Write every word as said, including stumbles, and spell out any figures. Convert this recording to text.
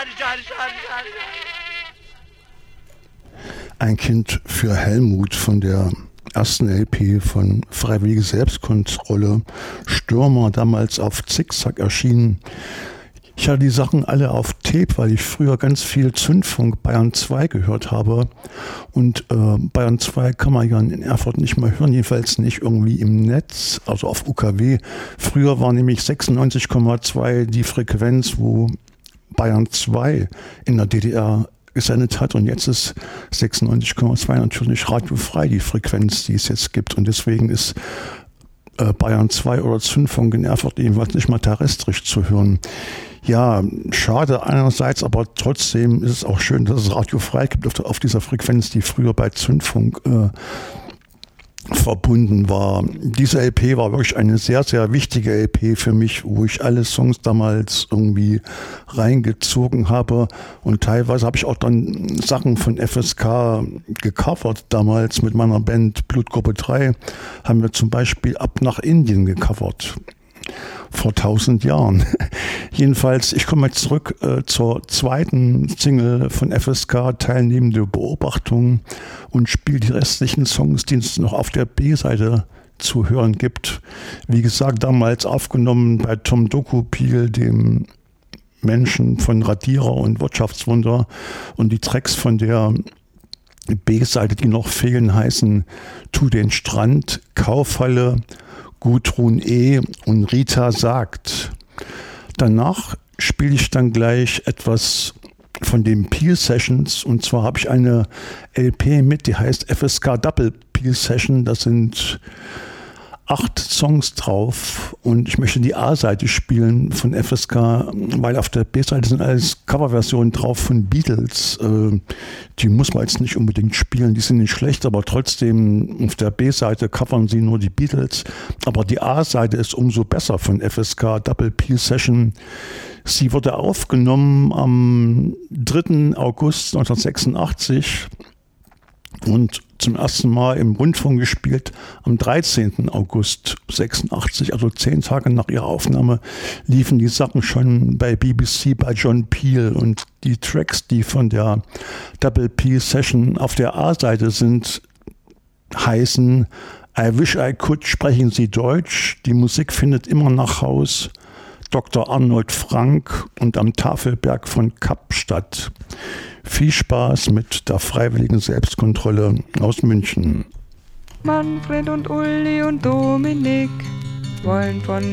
schade, schade, schade, schade. Ein Kind für Helmut von der ersten L P von Freiwillige Selbstkontrolle, Stürmer, damals auf Zickzack erschienen. Ich hatte die Sachen alle auf Tape, weil ich früher ganz viel Zündfunk Bayern zwei gehört habe. Und äh, Bayern zwei kann man ja in Erfurt nicht mehr hören, jedenfalls nicht irgendwie im Netz, also auf U K W. Früher war nämlich sechsundneunzig Komma zwei die Frequenz, wo Bayern zwei in der D D R gesendet hat, und jetzt ist sechsundneunzig Komma zwei natürlich radiofrei, die Frequenz, die es jetzt gibt, und deswegen ist äh, Bayern zwei oder Zündfunk in Erfurt ebenfalls nicht mal terrestrisch zu hören. Ja, schade einerseits, aber trotzdem ist es auch schön, dass es radiofrei gibt auf, auf dieser Frequenz, die früher bei Zündfunk äh, verbunden war. Diese L P war wirklich eine sehr, sehr wichtige L P für mich, wo ich alle Songs damals irgendwie reingezogen habe, und teilweise habe ich auch dann Sachen von F S K gecovert. Damals mit meiner Band Blutgruppe drei haben wir zum Beispiel Ab nach Indien gecovert. Vor tausend Jahren. Jedenfalls, ich komme jetzt zurück äh, zur zweiten Single von F S K, Teilnehmende Beobachtung, und spiele die restlichen Songs, die es noch auf der B-Seite zu hören gibt. Wie gesagt, damals aufgenommen bei Tom Dokupil, dem Menschen von Radierer und Wirtschaftswunder, und die Tracks von der B-Seite, die noch fehlen, heißen Tu den Strand, Kaufhalle, Gudrun E. und Rita sagt. Danach spiele ich dann gleich etwas von den Peel Sessions, und zwar habe ich eine L P mit, die heißt F S K Double Peel Session. Das sind acht Songs drauf, und ich möchte die A-Seite spielen von F S K, weil auf der B-Seite sind alles Coverversionen drauf von Beatles. Die muss man jetzt nicht unbedingt spielen, die sind nicht schlecht, aber trotzdem auf der B-Seite covern sie nur die Beatles. Aber die A-Seite ist umso besser von F S K Double Peel Session. Sie wurde aufgenommen am dritten August neunzehnhundertsechsundachtzig und zum ersten Mal im Rundfunk gespielt am dreizehnten August sechsundachtzig, also zehn Tage nach ihrer Aufnahme, liefen die Sachen schon bei B B C, bei John Peel, und die Tracks, die von der Double Peel Session auf der A-Seite sind, heißen I Wish I Could, Sprechen Sie Deutsch, Die Musik findet immer nach Haus, Doktor Arnold Frank und Am Tafelberg von Kapstadt. Viel Spaß mit der Freiwilligen Selbstkontrolle aus München. Manfred und Uli und Dominik wollen von